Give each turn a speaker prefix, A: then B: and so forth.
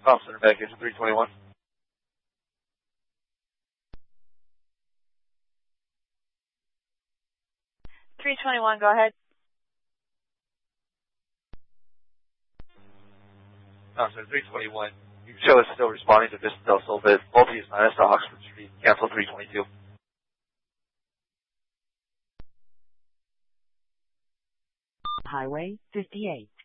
A: Center back into 321.
B: Go ahead.
A: Center 321. You can show us still responding to Vista Del Sol, but Multi is minus to Oxford Street. Cancel 322.
C: Highway 58.